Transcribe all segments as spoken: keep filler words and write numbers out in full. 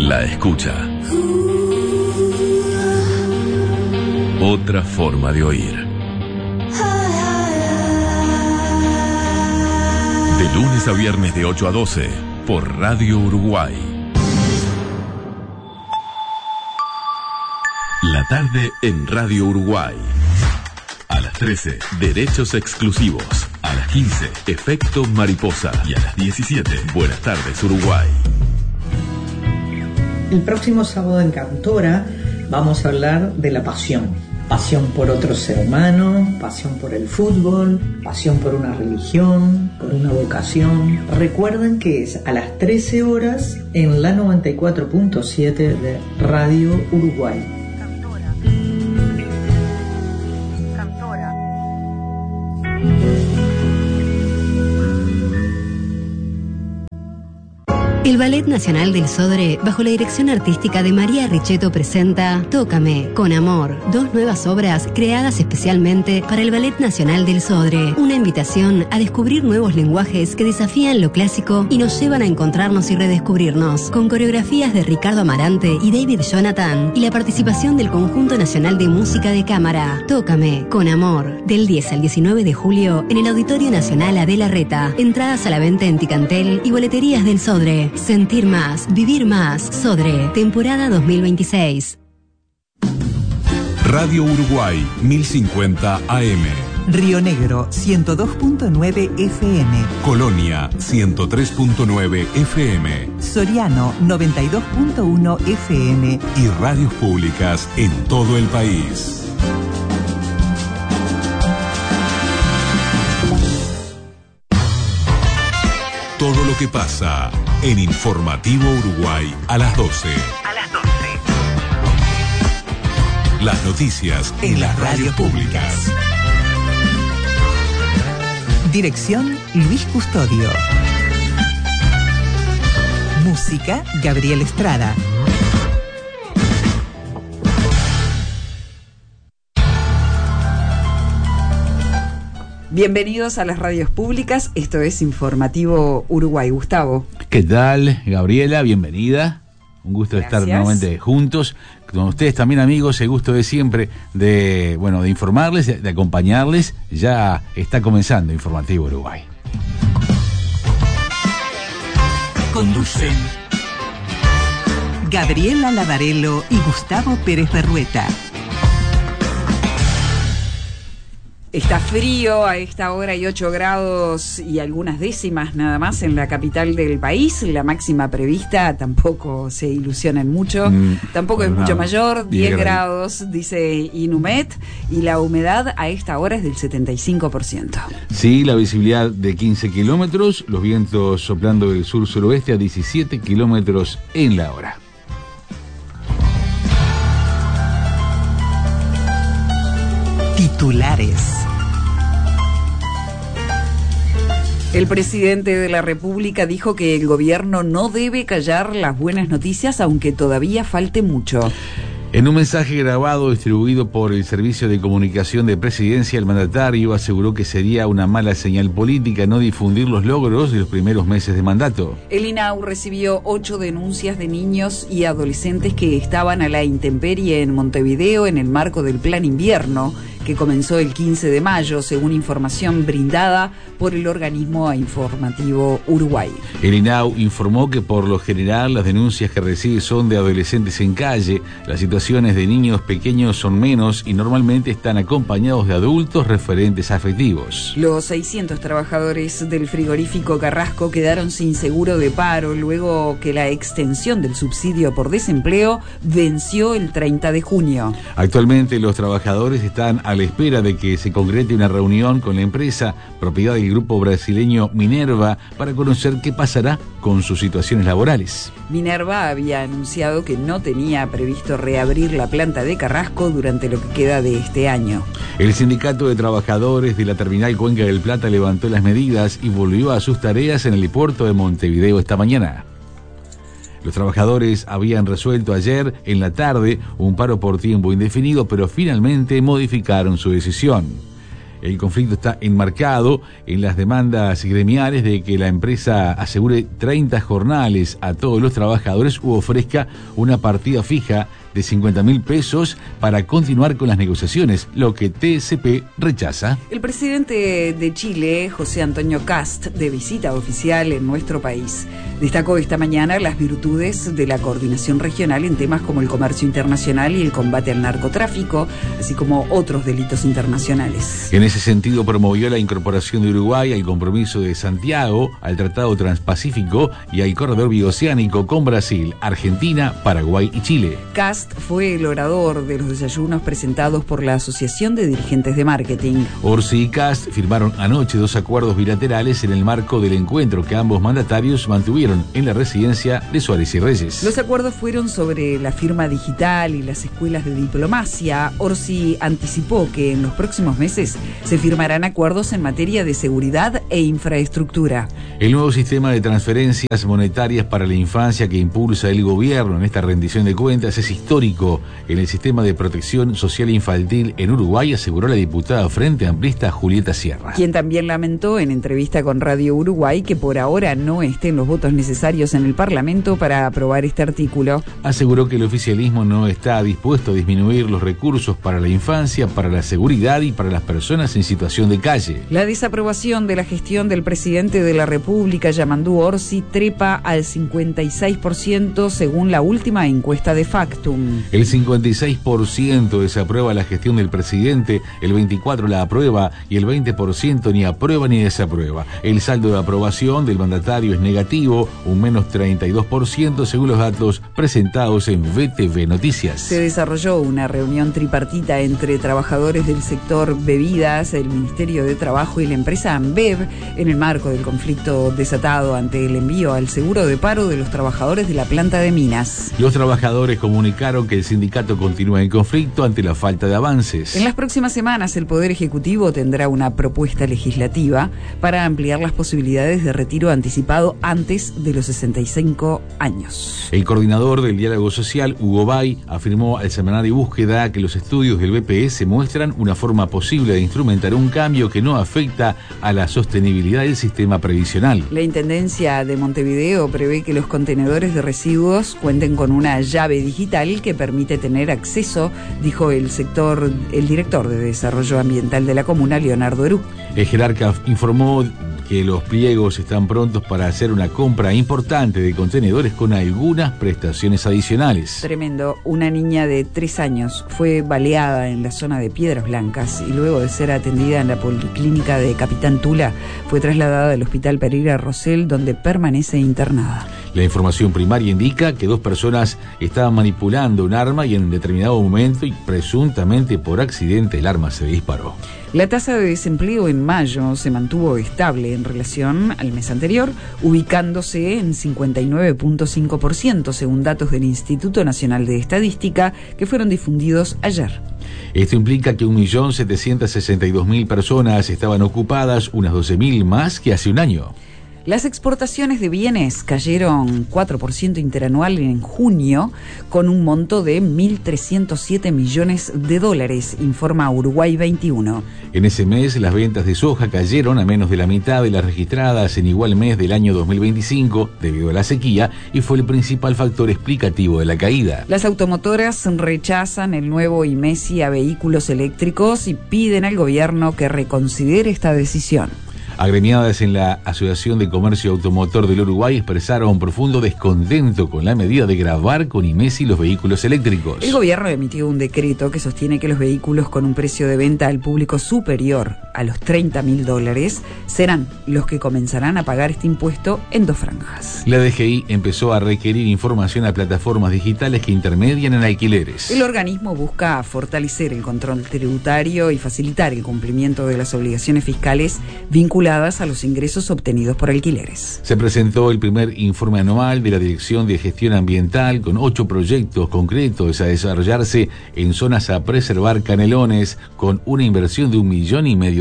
La escucha. Otra forma de oír. De lunes a viernes de ocho a doce por Radio Uruguay. La tarde en Radio Uruguay. A las trece, Derechos Exclusivos. A las quince, Efecto Mariposa. Y a las diecisiete, Buenas tardes Uruguay. El próximo sábado en Cantora vamos a hablar de la pasión. Pasión por otro ser humano, pasión por el fútbol, pasión por una religión, por una vocación. Recuerden que es a las trece horas en la noventa y cuatro punto siete de Radio Uruguay. Cantora. Cantora. El Ballet Nacional del Sodre, bajo la dirección artística de María Richetto, presenta Tócame, con amor, dos nuevas obras creadas especialmente para el Ballet Nacional del Sodre. Una invitación a descubrir nuevos lenguajes que desafían lo clásico y nos llevan a encontrarnos y redescubrirnos, con coreografías de Ricardo Amarante y David Jonathan, y la participación del Conjunto Nacional de Música de Cámara. Tócame, con amor, del diez al diecinueve de julio en el Auditorio Nacional Adela Reta. Entradas a la venta en Ticantel y boleterías del Sodre. Sentir más, vivir más. Sodre, temporada dos mil veintiséis. Radio Uruguay, mil cincuenta A M. Río Negro, ciento dos punto nueve F M. Colonia, ciento tres punto nueve F M. Soriano, noventa y dos punto uno F M. Y radios públicas en todo el país. Todo lo que pasa en Informativo Uruguay a las doce. A las doce. Las noticias en las radios públicas. Dirección Luis Custodio. Música Gabriel Estrada. Bienvenidos a las radios públicas, esto es Informativo Uruguay. Gustavo. ¿Qué tal, Gabriela? Bienvenida. Un gusto de Gracias. estar nuevamente juntos. Con ustedes también, amigos, el gusto de siempre de, bueno, de informarles, de, de acompañarles. Ya está comenzando Informativo Uruguay. Conducen Gabriela Lavarello y Gustavo Pérez Berrueta. Está frío, a esta hora hay ocho grados y algunas décimas nada más en la capital del país. La máxima prevista, tampoco se ilusionen mucho, mm, tampoco es mucho mayor, diez grados, dice Inumet, y la humedad a esta hora es del setenta y cinco por ciento. Sí, la visibilidad de quince kilómetros, los vientos soplando del sur-suroeste a diecisiete kilómetros en la hora. Titulares. El presidente de la República dijo que el gobierno no debe callar las buenas noticias, aunque todavía falte mucho. En un mensaje grabado distribuido por el Servicio de Comunicación de Presidencia, el mandatario aseguró que sería una mala señal política no difundir los logros de los primeros meses de mandato. El I N A U recibió ocho denuncias de niños y adolescentes que estaban a la intemperie en Montevideo en el marco del Plan Invierno, que comenzó el quince de mayo, según información brindada por el organismo informativo Uruguay. El I N A U informó que por lo general las denuncias que recibe son de adolescentes en calle, las situaciones de niños pequeños son menos y normalmente están acompañados de adultos referentes afectivos. Los seiscientos trabajadores del frigorífico Carrasco quedaron sin seguro de paro luego que la extensión del subsidio por desempleo venció el treinta de junio. Actualmente los trabajadores están a la espera de que se concrete una reunión con la empresa, propiedad del grupo brasileño Minerva, para conocer qué pasará con sus situaciones laborales. Minerva había anunciado que no tenía previsto reabrir la planta de Carrasco durante lo que queda de este año. El sindicato de trabajadores de la terminal Cuenca del Plata levantó las medidas y volvió a sus tareas en el helipuerto de Montevideo esta mañana. Los trabajadores habían resuelto ayer en la tarde un paro por tiempo indefinido, pero finalmente modificaron su decisión. El conflicto está enmarcado en las demandas gremiales de que la empresa asegure treinta jornales a todos los trabajadores u ofrezca una partida fija de cincuenta mil pesos para continuar con las negociaciones, lo que T S P rechaza. El presidente de Chile, José Antonio Kast, de visita oficial en nuestro país, destacó esta mañana las virtudes de la coordinación regional en temas como el comercio internacional y el combate al narcotráfico, así como otros delitos internacionales. En ese sentido, promovió la incorporación de Uruguay al compromiso de Santiago, al Tratado Transpacífico y al corredor bioceánico con Brasil, Argentina, Paraguay y Chile. Kast fue el orador de los desayunos presentados por la Asociación de Dirigentes de Marketing. Orsi y Kast firmaron anoche dos acuerdos bilaterales en el marco del encuentro que ambos mandatarios mantuvieron en la residencia de Suárez y Reyes. Los acuerdos fueron sobre la firma digital y las escuelas de diplomacia. Orsi anticipó que en los próximos meses se firmarán acuerdos en materia de seguridad e infraestructura. El nuevo sistema de transferencias monetarias para la infancia que impulsa el gobierno en esta rendición de cuentas es histórico en el sistema de protección social infantil en Uruguay, aseguró la diputada Frente Amplista Julieta Sierra. Quien también lamentó en entrevista con Radio Uruguay que por ahora no estén los votos necesarios en el Parlamento para aprobar este artículo. Aseguró que el oficialismo no está dispuesto a disminuir los recursos para la infancia, para la seguridad y para las personas en situación de calle. La desaprobación de la gestión del presidente de la República, Yamandú Orsi, trepa al cincuenta y seis por ciento según la última encuesta de Factum. El cincuenta y seis por ciento desaprueba la gestión del presidente, el veinticuatro por ciento la aprueba y el veinte por ciento ni aprueba ni desaprueba. El saldo de aprobación del mandatario es negativo, un menos treinta y dos por ciento según los datos presentados en V T V Noticias. Se desarrolló una reunión tripartita entre trabajadores del sector bebidas, el Ministerio de Trabajo y la empresa Ambev en el marco del conflicto desatado ante el envío al seguro de paro de los trabajadores de la planta de minas. Los trabajadores comunicaron que el sindicato continúa en conflicto ante la falta de avances. En las próximas semanas el Poder Ejecutivo tendrá una propuesta legislativa para ampliar las posibilidades de retiro anticipado antes de los sesenta y cinco años. El coordinador del diálogo social, Hugo Bay, afirmó al semanario Búsqueda que los estudios del B P S muestran una forma posible de instrumentar un cambio que no afecta a la sostenibilidad del sistema previsional. La Intendencia de Montevideo prevé que los contenedores de residuos cuenten con una llave digital que permite tener acceso, dijo el sector, el director de Desarrollo Ambiental de la comuna, Leonardo Erú. El jerarca informó que los pliegos están prontos para hacer una compra importante de contenedores con algunas prestaciones adicionales. Tremendo. Una niña de tres años fue baleada en la zona de Piedras Blancas y luego de ser atendida en la policlínica de Capitán Tula fue trasladada al Hospital Pereira Rosell, donde permanece internada. La información primaria indica que dos personas estaban manipulando un arma y en determinado momento y presuntamente por accidente el arma se disparó. La tasa de desempleo en mayo se mantuvo estable en relación al mes anterior, ubicándose en cincuenta y nueve punto cinco por ciento según datos del Instituto Nacional de Estadística que fueron difundidos ayer. Esto implica que un millón setecientos sesenta y dos mil personas estaban ocupadas, unas doce mil más que hace un año. Las exportaciones de bienes cayeron cuatro por ciento interanual en junio, con un monto de mil trescientos siete millones de dólares, informa Uruguay veintiuno. En ese mes, las ventas de soja cayeron a menos de la mitad de las registradas en igual mes del año dos mil veinticinco, debido a la sequía, y fue el principal factor explicativo de la caída. Las automotoras rechazan el nuevo I M E S I a vehículos eléctricos y piden al gobierno que reconsidere esta decisión. Agremiadas en la Asociación de Comercio Automotor del Uruguay expresaron un profundo descontento con la medida de gravar con I M E S I los vehículos eléctricos. El gobierno emitió un decreto que sostiene que los vehículos con un precio de venta al público superior a los treinta mil dólares serán los que comenzarán a pagar este impuesto en dos franjas. La D G I empezó a requerir información a plataformas digitales que intermedian en alquileres. El organismo busca fortalecer el control tributario y facilitar el cumplimiento de las obligaciones fiscales vinculadas a los ingresos obtenidos por alquileres. Se presentó el primer informe anual de la Dirección de Gestión Ambiental con ocho proyectos concretos a desarrollarse en zonas a preservar Canelones con una inversión de un millón y medio de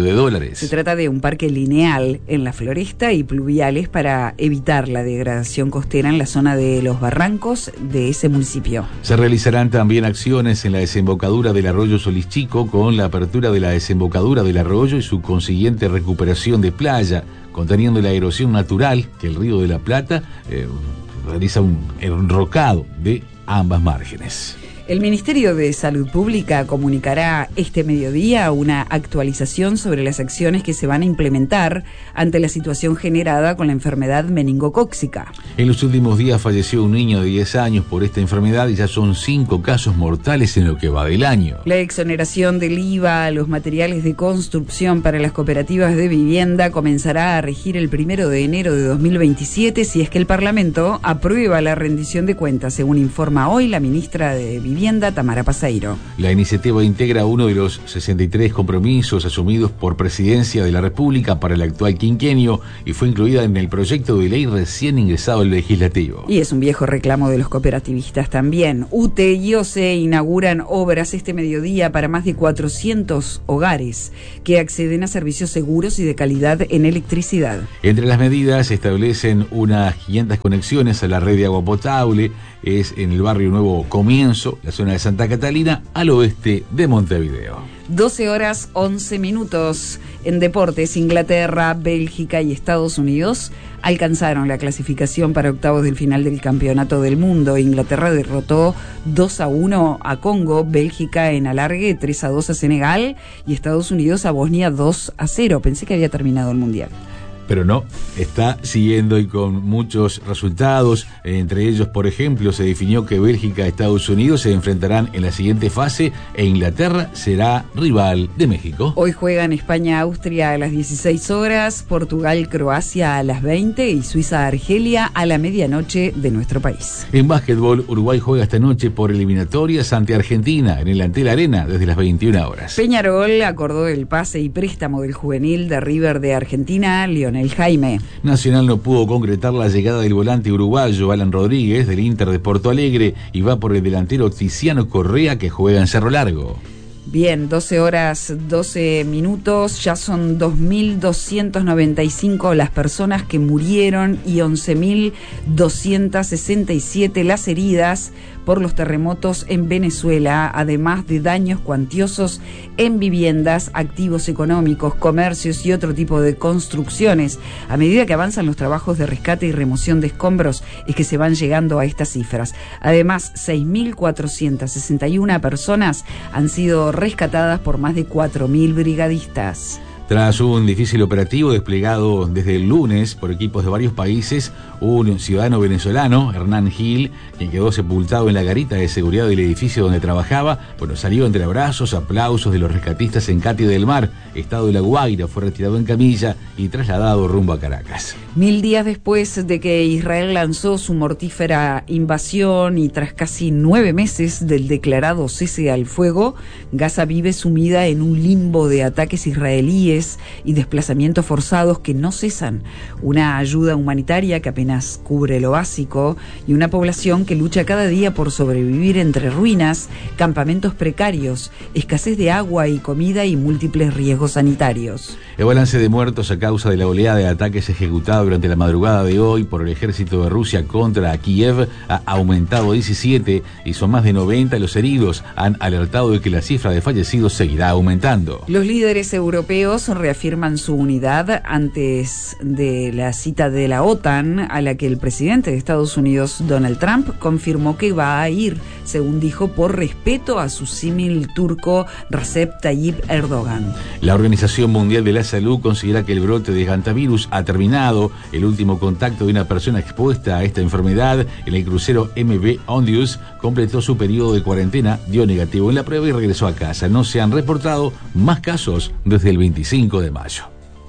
de dólares. Se trata de un parque lineal en la floresta y pluviales para evitar la degradación costera en la zona de los barrancos de ese municipio. Se realizarán también acciones en la desembocadura del arroyo Solís Chico con la apertura de la desembocadura del arroyo y su consiguiente recuperación de playa, conteniendo la erosión natural que el Río de la Plata eh, realiza un enrocado de ambas márgenes. El Ministerio de Salud Pública comunicará este mediodía una actualización sobre las acciones que se van a implementar ante la situación generada con la enfermedad meningocócica. En los últimos días falleció un niño de diez años por esta enfermedad y ya son cinco casos mortales en lo que va del año. La exoneración del I V A a los materiales de construcción para las cooperativas de vivienda comenzará a regir el primero de enero de dos mil veintisiete si es que el Parlamento aprueba la rendición de cuentas, según informa hoy la ministra de Vivienda. Vivienda, Tamara Paseiro. La iniciativa integra uno de los sesenta y tres compromisos asumidos por Presidencia de la República para el actual quinquenio y fue incluida en el proyecto de ley recién ingresado al Legislativo. Y es un viejo reclamo de los cooperativistas también. U T E y O C E inauguran obras este mediodía para más de cuatrocientos hogares que acceden a servicios seguros y de calidad en electricidad. Entre las medidas se establecen unas quinientas conexiones a la red de agua potable. Es en el barrio Nuevo Comienzo, la zona de Santa Catalina, al oeste de Montevideo. doce horas once minutos. En deportes, Inglaterra, Bélgica y Estados Unidos alcanzaron la clasificación para octavos del final del Campeonato del Mundo. Inglaterra derrotó dos a uno a Congo, Bélgica en alargue tres a dos a Senegal y Estados Unidos a Bosnia dos a cero. Pensé que había terminado el Mundial. Pero no, está siguiendo y con muchos resultados. Entre ellos, por ejemplo, se definió que Bélgica y Estados Unidos se enfrentarán en la siguiente fase e Inglaterra será rival de México. Hoy juegan España-Austria a las dieciséis horas, Portugal-Croacia a las veinte y Suiza-Argelia a la medianoche de nuestro país. En básquetbol, Uruguay juega esta noche por eliminatorias ante Argentina en el Antel Arena desde las veintiuna horas. Peñarol acordó el pase y préstamo del juvenil de River de Argentina, Leonel Jaime. Nacional no pudo concretar la llegada del volante uruguayo Alan Rodríguez del Inter de Porto Alegre y va por el delantero Tiziano Correa que juega en Cerro Largo. Bien, doce horas, doce minutos, ya son dos mil doscientas noventa y cinco las personas que murieron y once mil doscientas sesenta y siete las heridas por los terremotos en Venezuela, además de daños cuantiosos en viviendas, activos económicos, comercios y otro tipo de construcciones. A medida que avanzan los trabajos de rescate y remoción de escombros, es que se van llegando a estas cifras. Además, seis mil cuatrocientas sesenta y una personas han sido rescatadas por más de cuatro mil brigadistas. Tras un difícil operativo desplegado desde el lunes por equipos de varios países, un ciudadano venezolano, Hernán Gil, quien quedó sepultado en la garita de seguridad del edificio donde trabajaba, bueno, salió entre abrazos, aplausos de los rescatistas en Catia del Mar, estado de La Guaira, fue retirado en camilla y trasladado rumbo a Caracas. Mil días después de que Israel lanzó su mortífera invasión y tras casi nueve meses del declarado cese al fuego, Gaza vive sumida en un limbo de ataques israelíes y desplazamientos forzados que no cesan, una ayuda humanitaria que apenas cubre lo básico y una población que lucha cada día por sobrevivir entre ruinas, campamentos precarios, escasez de agua y comida y múltiples riesgos sanitarios. El balance de muertos a causa de la oleada de ataques ejecutada durante la madrugada de hoy por el ejército de Rusia contra Kiev ha aumentado a diecisiete y son más de noventa los heridos. Han alertado de que la cifra de fallecidos seguirá aumentando. Los líderes europeos reafirman su unidad antes de la cita de la OTAN, a la que el presidente de Estados Unidos, Donald Trump, confirmó que va a ir, según dijo, por respeto a su símil turco Recep Tayyip Erdogan. La Organización Mundial de la Salud considera que el brote de hantavirus ha terminado. El último contacto de una persona expuesta a esta enfermedad en el crucero M V Ondius completó su periodo de cuarentena, dio negativo en la prueba y regresó a casa. No se han reportado más casos desde el veinticinco de mayo.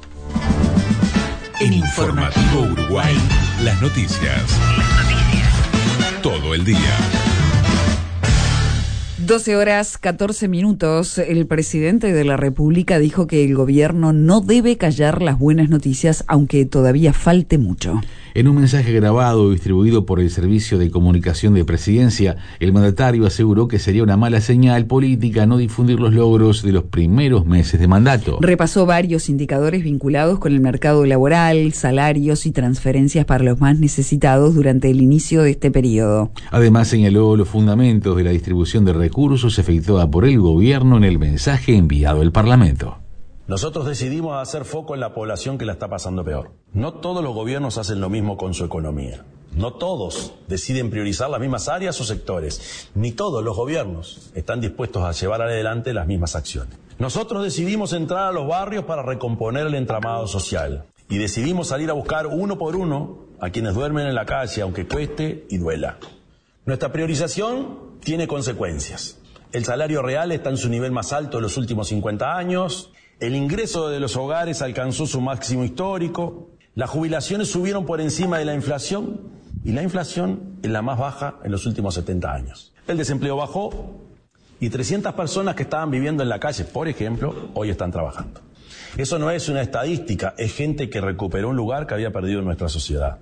En Informativo Uruguay, las noticias. Todo el día. doce horas catorce minutos. El presidente de la República dijo que el gobierno no debe callar las buenas noticias, aunque todavía falte mucho. En un mensaje grabado y distribuido por el Servicio de Comunicación de Presidencia, el mandatario aseguró que sería una mala señal política no difundir los logros de los primeros meses de mandato. Repasó varios indicadores vinculados con el mercado laboral, salarios y transferencias para los más necesitados durante el inicio de este periodo. Además, señaló los fundamentos de la distribución de recursos efectuada por el gobierno en el mensaje enviado al Parlamento. Nosotros decidimos hacer foco en la población que la está pasando peor. No todos los gobiernos hacen lo mismo con su economía. No todos deciden priorizar las mismas áreas o sectores. Ni todos los gobiernos están dispuestos a llevar adelante las mismas acciones. Nosotros decidimos entrar a los barrios para recomponer el entramado social. Y decidimos salir a buscar uno por uno a quienes duermen en la calle, aunque cueste y duela. Nuestra priorización tiene consecuencias. El salario real está en su nivel más alto de los últimos cincuenta años. El ingreso de los hogares alcanzó su máximo histórico, las jubilaciones subieron por encima de la inflación y la inflación es la más baja en los últimos setenta años. El desempleo bajó y trescientas personas que estaban viviendo en la calle, por ejemplo, hoy están trabajando. Eso no es una estadística, es gente que recuperó un lugar que había perdido en nuestra sociedad.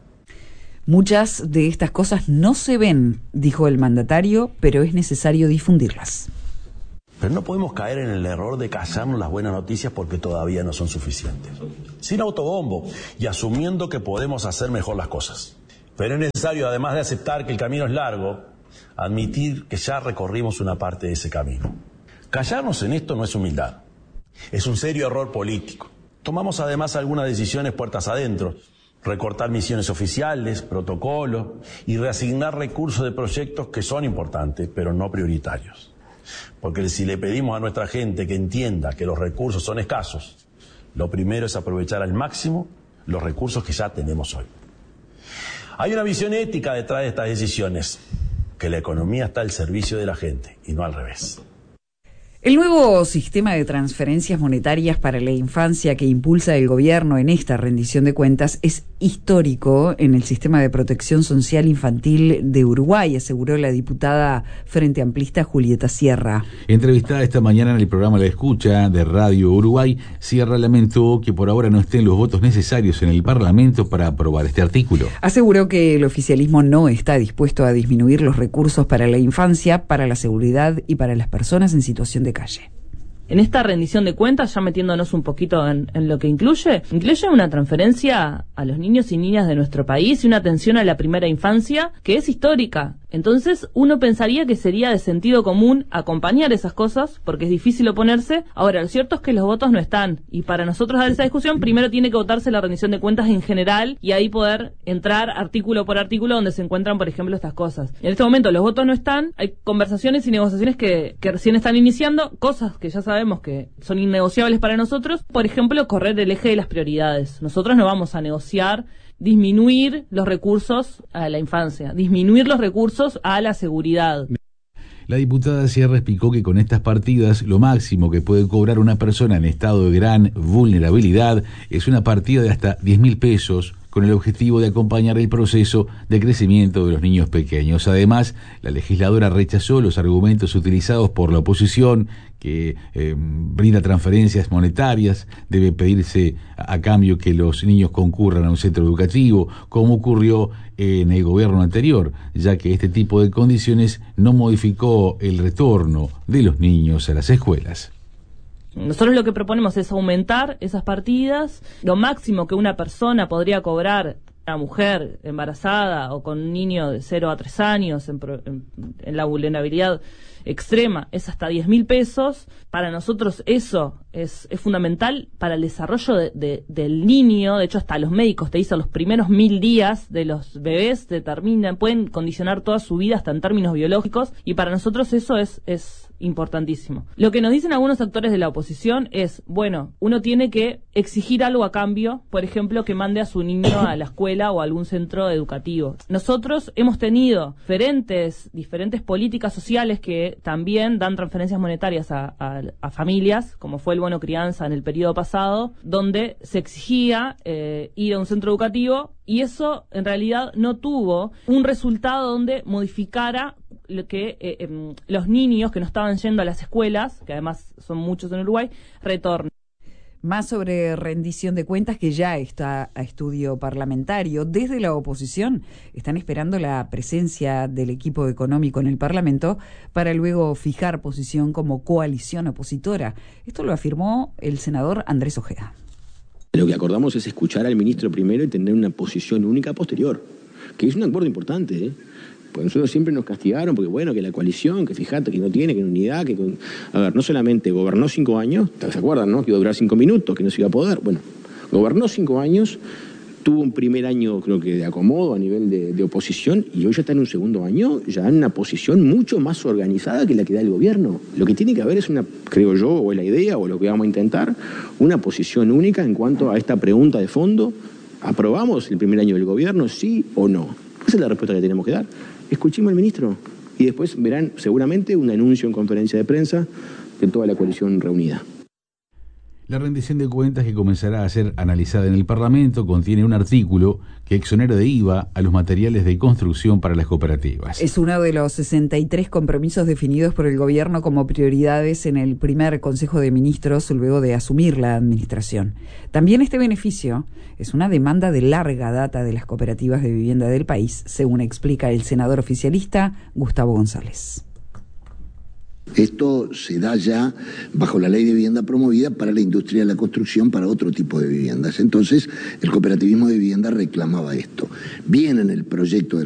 Muchas de estas cosas no se ven, dijo el mandatario, pero es necesario difundirlas. Pero no podemos caer en el error de callarnos las buenas noticias porque todavía no son suficientes. Sin autobombo y asumiendo que podemos hacer mejor las cosas. Pero es necesario, además de aceptar que el camino es largo, admitir que ya recorrimos una parte de ese camino. Callarnos en esto no es humildad, es un serio error político. Tomamos además algunas decisiones puertas adentro, recortar misiones oficiales, protocolos y reasignar recursos de proyectos que son importantes, pero no prioritarios. Porque si le pedimos a nuestra gente que entienda que los recursos son escasos, lo primero es aprovechar al máximo los recursos que ya tenemos hoy. Hay una visión ética detrás de estas decisiones, que la economía está al servicio de la gente y no al revés. El nuevo sistema de transferencias monetarias para la infancia que impulsa el gobierno en esta rendición de cuentas es histórico en el sistema de protección social infantil de Uruguay, aseguró la diputada Frente Amplista Julieta Sierra. Entrevistada esta mañana en el programa La Escucha de Radio Uruguay, Sierra lamentó que por ahora no estén los votos necesarios en el Parlamento para aprobar este artículo. Aseguró que el oficialismo no está dispuesto a disminuir los recursos para la infancia, para la seguridad y para las personas en situación de calle. En esta rendición de cuentas, ya metiéndonos un poquito en, en lo que incluye, incluye una transferencia a los niños y niñas de nuestro país y una atención a la primera infancia que es histórica. Entonces, uno pensaría que sería de sentido común acompañar esas cosas, porque es difícil oponerse. Ahora, lo cierto es que los votos no están, y para nosotros dar esa discusión, primero tiene que votarse la rendición de cuentas en general, y ahí poder entrar artículo por artículo donde se encuentran, por ejemplo, estas cosas. En este momento los votos no están, hay conversaciones y negociaciones que, que recién están iniciando, cosas que ya sabemos que son innegociables para nosotros, por ejemplo, correr el eje de las prioridades. Nosotros no vamos a negociar disminuir los recursos a la infancia, disminuir los recursos a la seguridad. La diputada Sierra explicó que con estas partidas lo máximo que puede cobrar una persona en estado de gran vulnerabilidad es una partida de hasta diez mil pesos, con el objetivo de acompañar el proceso de crecimiento de los niños pequeños. Además, la legisladora rechazó los argumentos utilizados por la oposición, que eh, brinda transferencias monetarias, debe pedirse a, a cambio que los niños concurran a un centro educativo, como ocurrió en el gobierno anterior, ya que este tipo de condiciones no modificó el retorno de los niños a las escuelas. Nosotros lo que proponemos es aumentar esas partidas. Lo máximo que una persona podría cobrar, una mujer embarazada o con un niño de cero a tres años en, en, en la vulnerabilidad extrema, es hasta diez mil pesos. Para nosotros eso es, es fundamental para el desarrollo de, de, del niño. De hecho, hasta los médicos te dicen los primeros mil días de los bebés determinan, pueden condicionar toda su vida hasta en términos biológicos, y para nosotros eso es, es importantísimo. Lo que nos dicen algunos actores de la oposición es, bueno, uno tiene que exigir algo a cambio, por ejemplo, que mande a su niño a la escuela o a algún centro educativo. Nosotros hemos tenido diferentes, diferentes políticas sociales que también dan transferencias monetarias a, a, a familias, como fue el bono crianza en el periodo pasado, donde se exigía eh, ir a un centro educativo, y eso en realidad no tuvo un resultado donde modificara lo que eh, eh, los niños que no estaban yendo a las escuelas, que además son muchos en Uruguay, retornen. Más sobre rendición de cuentas, que ya está a estudio parlamentario. Desde la oposición están esperando la presencia del equipo económico en el Parlamento para luego fijar posición como coalición opositora. Esto lo afirmó el senador Andrés Ojeda. Lo que acordamos es escuchar al ministro primero y tener una posición única posterior, que es un acuerdo importante, ¿eh? Pues nosotros siempre nos castigaron porque, bueno, que la coalición, que fíjate, que no tiene, que no unidad, que... Con... A ver, no solamente gobernó cinco años, ¿se acuerdan, no? Que iba a durar cinco minutos, que no se iba a poder. Bueno, gobernó cinco años, tuvo un primer año, creo que de acomodo a nivel de, de oposición, y hoy ya está en un segundo año, ya en una posición mucho más organizada que la que da el gobierno. Lo que tiene que haber es una, creo yo, o es la idea, o lo que vamos a intentar, una posición única en cuanto a esta pregunta de fondo. ¿Aprobamos el primer año del gobierno, sí o no? Esa es la respuesta que tenemos que dar. Escuchemos al ministro y después verán seguramente un anuncio en conferencia de prensa de toda la coalición reunida. La rendición de cuentas, que comenzará a ser analizada en el Parlamento, contiene un artículo que exonera de I V A a los materiales de construcción para las cooperativas. Es uno de los sesenta y tres compromisos definidos por el gobierno como prioridades en el primer Consejo de Ministros luego de asumir la administración. También este beneficio es una demanda de larga data de las cooperativas de vivienda del país, según explica el senador oficialista Gustavo González. Esto se da ya bajo la ley de vivienda promovida para la industria de la construcción, para otro tipo de viviendas. Entonces, el cooperativismo de vivienda reclamaba esto. Bien en el proyecto del